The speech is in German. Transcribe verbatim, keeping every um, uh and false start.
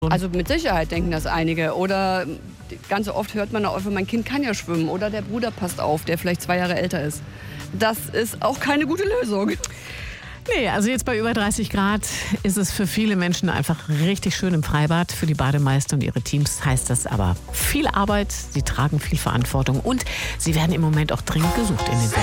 Also mit Sicherheit denken das einige. Oder ganz oft hört man auch, mein Kind kann ja schwimmen. Oder der Bruder passt auf, der vielleicht zwei Jahre älter ist. Das ist auch keine gute Lösung. Nee, also jetzt bei über dreißig Grad ist es für viele Menschen einfach richtig schön im Freibad. Für die Bademeister und ihre Teams heißt das aber viel Arbeit. Sie tragen viel Verantwortung und sie werden im Moment auch dringend gesucht in den